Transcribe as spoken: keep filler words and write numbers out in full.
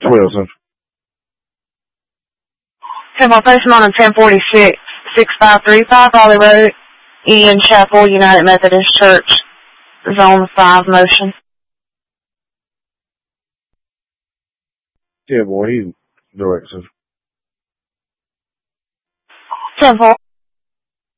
Wilson. Temple Postman on ten forty-six, six five three five Raleigh Road, Indian Chapel, United Methodist Church, Zone five motion. Yeah, boy, he's directions. Temple